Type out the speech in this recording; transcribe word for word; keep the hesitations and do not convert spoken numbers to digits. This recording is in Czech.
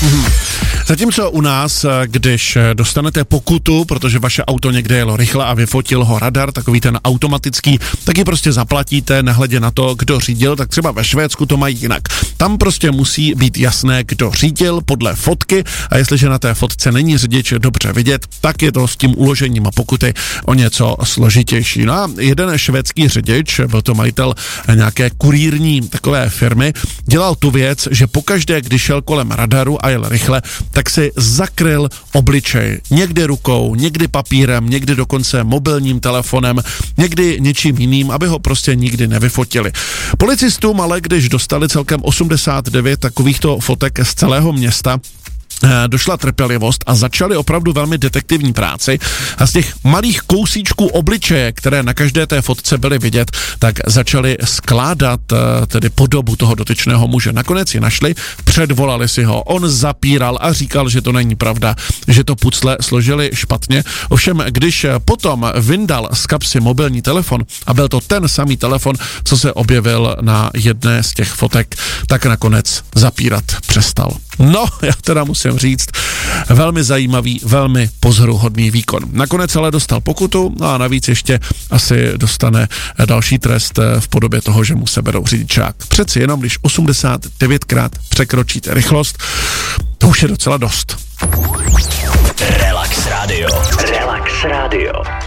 Mhm. Zatímco u nás, když dostanete pokutu, protože vaše auto někde jelo rychle a vyfotil ho radar, takový ten automatický, tak ji prostě zaplatíte, nehledě na to, kdo řídil, tak třeba ve Švédsku to mají jinak. Tam prostě musí být jasné, kdo řídil podle fotky a jestliže na té fotce není řidič dobře vidět, tak je to s tím uložením pokuty o něco složitější. No a jeden švédský řidič, byl to majitel nějaké kurýrní takové firmy, dělal tu věc, že pokaždé, když šel kolem radaru a jel rychle, tak si zakryl obličej. Někdy rukou, někdy papírem, někdy dokonce mobilním telefonem, někdy něčím jiným, aby ho prostě nikdy nevyfotili. Policistům ale, když dostali celkem osmdesát devět takovýchto fotek z celého města, došla trpělivost a začali opravdu velmi detektivní práci a z těch malých kousíčků obličeje, které na každé té fotce byly vidět, tak začali skládat tedy podobu toho dotyčného muže. Nakonec ji našli, předvolali si ho, on zapíral a říkal, že to není pravda, že to pucle složili špatně. Ovšem, když potom vyndal z kapsy mobilní telefon a byl to ten samý telefon, co se objevil na jedné z těch fotek, tak nakonec zapírat přestal. No, já teda musím říct, velmi zajímavý, velmi pozoruhodný výkon. Nakonec ale dostal pokutu a navíc ještě asi dostane další trest v podobě toho, že mu seberou řidičák. Přeci jenom, když osmdesát devětkrát překročíte rychlost, to už je docela dost. Relax Radio. Relax Radio.